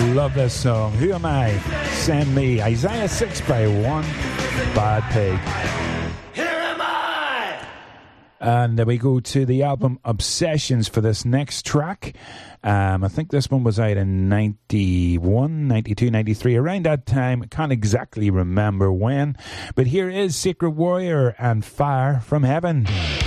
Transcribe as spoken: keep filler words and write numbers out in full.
Love this song. Who am I? Send me. Isaiah six by one. Bad Pig. Here am I! And then we go to the album Obsessions for this next track. Um, I think this one was out in ninety-one, ninety-two, ninety-three, around that time. I can't exactly remember when. But here is Secret Warrior and Fire from Heaven.